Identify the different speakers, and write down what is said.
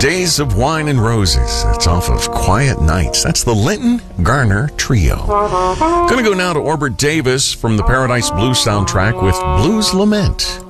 Speaker 1: Days of Wine and Roses. That's off of Quiet Nights. That's the Linton Garner Trio. Gonna go now to Orbert Davis from the Paradise Blues soundtrack with Blues Lament.